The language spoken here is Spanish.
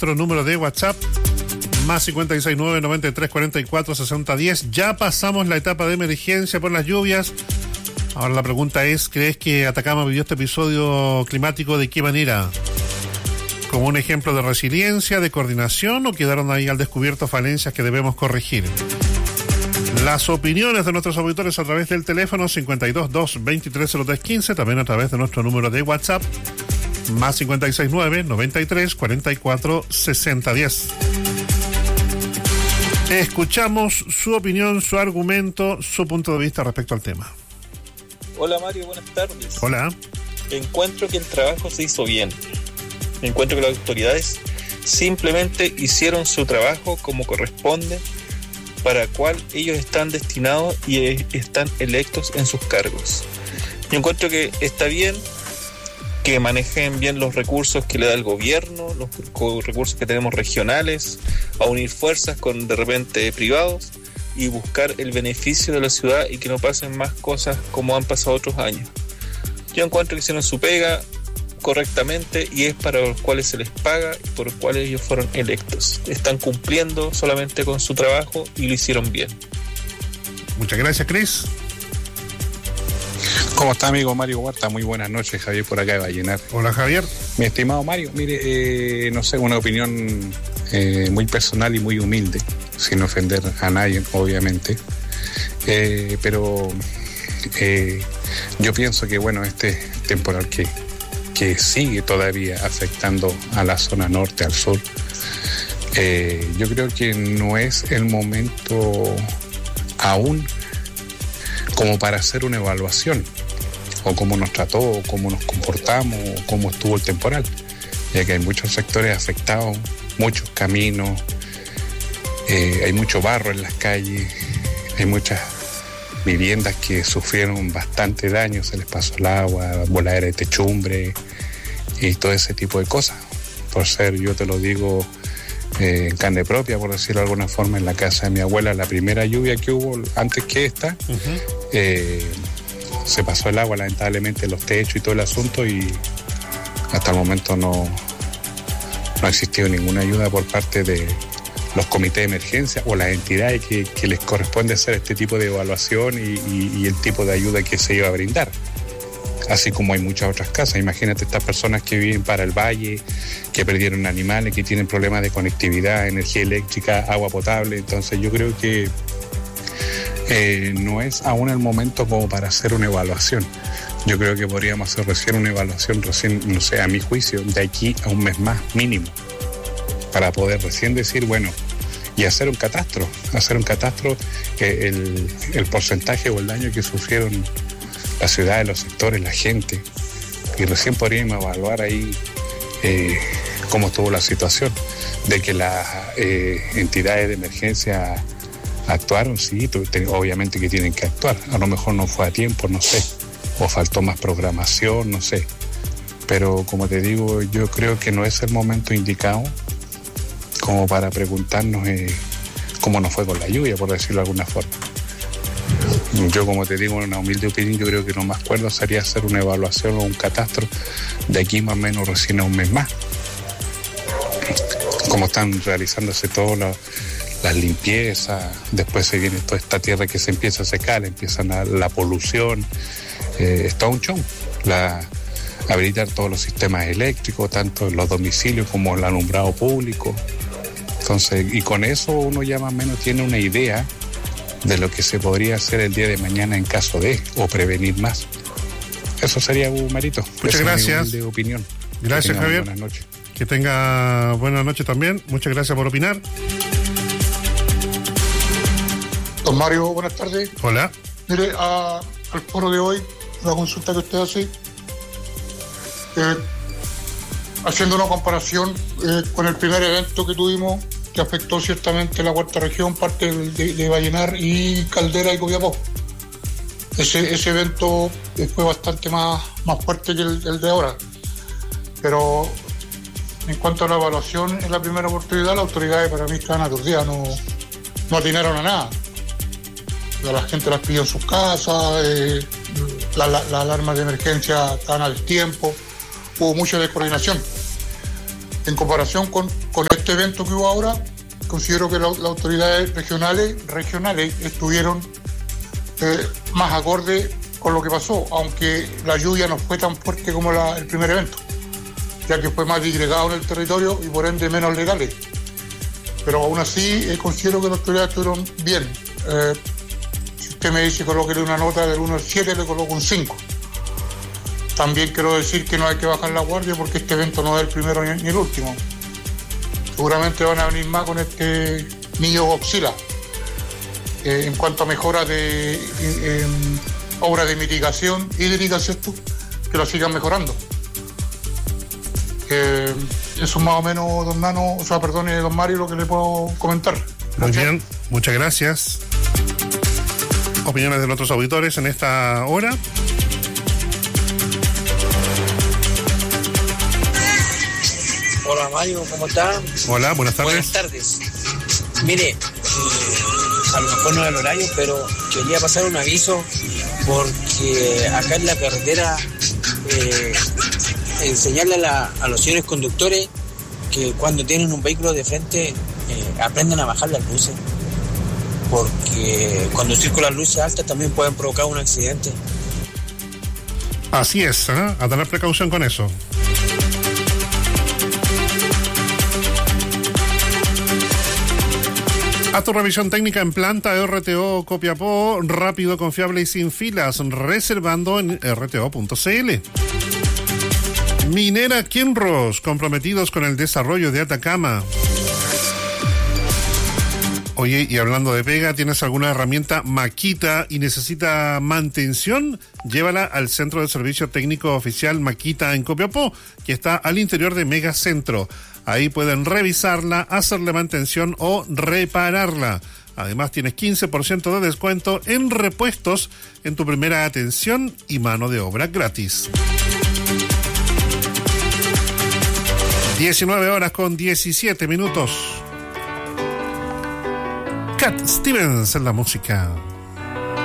nuestro número de WhatsApp, más 569-9344-6010. Ya pasamos la etapa de emergencia por las lluvias. Ahora la pregunta es, ¿crees que Atacama vivió este episodio climático de qué manera? ¿Como un ejemplo de resiliencia, de coordinación, o quedaron ahí al descubierto falencias que debemos corregir? Las opiniones de nuestros auditores a través del teléfono 522-230315, también a través de nuestro número de WhatsApp, más 569-9344-6010. Escuchamos su opinión, su argumento, su punto de vista respecto al tema. Hola Mario, buenas tardes. Hola. Encuentro que el trabajo se hizo bien. Encuentro que las autoridades simplemente hicieron su trabajo como corresponde, para el cual ellos están destinados y están electos en sus cargos. Yo encuentro que está bien que manejen bien los recursos que le da el gobierno, los recursos que tenemos regionales, a unir fuerzas con de repente privados y buscar el beneficio de la ciudad y que no pasen más cosas como han pasado otros años. Yo encuentro que hicieron su pega correctamente y es para los cuales se les paga y por los cuales ellos fueron electos. Están cumpliendo solamente con su trabajo y lo hicieron bien. Muchas gracias, Cris. ¿Cómo está, amigo Mario Huerta? Muy buenas noches, Javier por acá de Vallenar. Hola, Javier. Mi estimado Mario, mire, no sé, una opinión muy personal y muy humilde, sin ofender a nadie, obviamente, pero yo pienso que, bueno, este temporal que sigue todavía afectando a la zona norte, al sur, yo creo que no es el momento aún como para hacer una evaluación, o cómo nos trató, o cómo nos comportamos, o cómo estuvo el temporal, ya que hay muchos sectores afectados, muchos caminos, hay mucho barro en las calles, hay muchas viviendas que sufrieron bastante daño, se les pasó el agua, voladera de techumbre y todo ese tipo de cosas. Por ser, yo te lo digo en carne propia, por decirlo de alguna forma, en la casa de mi abuela, la primera lluvia que hubo antes que esta, se pasó el agua lamentablemente en los techos y todo el asunto, y hasta el momento no ha existido ninguna ayuda por parte de los comités de emergencia o las entidades que les corresponde hacer este tipo de evaluación y el tipo de ayuda que se iba a brindar. Así como hay muchas otras casas. Imagínate estas personas que viven para el valle, que perdieron animales, que tienen problemas de conectividad, energía eléctrica, agua potable. Entonces yo creo que no es aún el momento como para hacer una evaluación. Yo creo que podríamos hacer recién una evaluación, no sé, a mi juicio, de aquí a un mes más mínimo, para poder recién decir, bueno, y hacer un catastro, que el porcentaje o el daño que sufrieron las ciudades, los sectores, la gente, y recién podríamos evaluar ahí cómo estuvo la situación, de que las entidades de emergencia actuaron, sí, obviamente que tienen que actuar, a lo mejor no fue a tiempo, no sé, o faltó más programación, no sé, pero como te digo, yo creo que no es el momento indicado como para preguntarnos cómo nos fue con la lluvia, por decirlo de alguna forma. Yo, como te digo, en una humilde opinión, yo creo que lo más cuerdo sería hacer una evaluación o un catastro de aquí más o menos recién a un mes más. Como están realizándose todas las limpiezas, después se viene toda esta tierra que se empieza a secar, empieza la polución, es todo un show. Habilitar todos los sistemas eléctricos, tanto en los domicilios como el alumbrado público. Entonces, y con eso uno ya más o menos tiene una idea de lo que se podría hacer el día de mañana en caso de, o prevenir más. Eso sería, Marito. Muchas gracias. De opinión. Gracias, Javier. Buenas noches. Que tenga buenas noches también. Muchas gracias por opinar. Don Mario, buenas tardes. Hola. Mire, al foro de hoy, la consulta que usted hace, haciendo una comparación con el primer evento que tuvimos, que afectó ciertamente la cuarta región, parte de Vallenar y Caldera y Copiapó. Ese evento fue bastante más fuerte que el de ahora. Pero en cuanto a la evaluación, en la primera oportunidad, las autoridades para mí estaban aturdidas, no atinaron a nada. La gente las pidió en sus casas, las alarmas de emergencia estaban a destiempo, hubo mucha descoordinación. En comparación con este evento que hubo ahora, considero que las autoridades regionales estuvieron más acorde con lo que pasó, aunque la lluvia no fue tan fuerte como el primer evento, ya que fue más disgregado en el territorio y por ende menos legales. Pero aún así considero que las autoridades estuvieron bien. Si usted me dice colóquele una nota del 1 al 7, le coloco un 5. También quiero decir que no hay que bajar la guardia porque este evento no es el primero ni el último. Seguramente van a venir más con este niño Godzilla. En cuanto a mejoras de obras de mitigación hídrica, ¿cierto? Que lo sigan mejorando. Eso más o menos, don Mario, lo que le puedo comentar. Gracias. Muy bien, muchas gracias. Opiniones de nuestros auditores en esta hora. Hola Mario, ¿cómo está? Hola, buenas tardes. Buenas tardes. Mire, a lo mejor no es el horario, pero quería pasar un aviso porque acá en la carretera enseñarle a los señores conductores que cuando tienen un vehículo de frente aprendan a bajar las luces, porque conducir con las luces altas también pueden provocar un accidente. Así es, a tener precaución con eso. A tu revisión técnica en planta RTO Copiapó, rápido, confiable y sin filas, reservando en rto.cl. Minera Kinross, comprometidos con el desarrollo de Atacama. Oye, y hablando de pega, ¿tienes alguna herramienta Makita y necesita mantención? Llévala al Centro de Servicio Técnico Oficial Makita en Copiapó, que está al interior de Megacentro. Ahí pueden revisarla, hacerle mantención o repararla. Además, tienes 15% de descuento en repuestos en tu primera atención y mano de obra gratis. 19:17. Cat Stevens en la música.